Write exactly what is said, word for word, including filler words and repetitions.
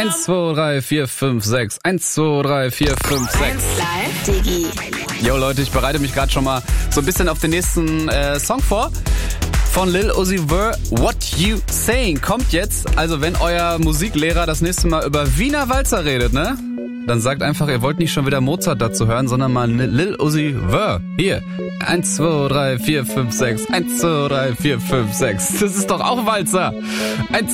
eins, zwei, drei, vier, fünf, sechs. eins, zwei, drei, vier, fünf, sechs. Live Digi. Yo Leute, ich bereite mich gerade schon mal so ein bisschen auf den nächsten äh, Song vor. Von Lil Uzi Vert, What You Saying, kommt jetzt. Also wenn euer Musiklehrer das nächste Mal über Wiener Walzer redet, ne? Dann sagt einfach, ihr wollt nicht schon wieder Mozart dazu hören, sondern mal Lil Uzi Vert. Hier, eins, zwei, drei, vier, fünf, sechs. eins, zwei, drei, vier, fünf, sechs. Das ist doch auch Walzer. eins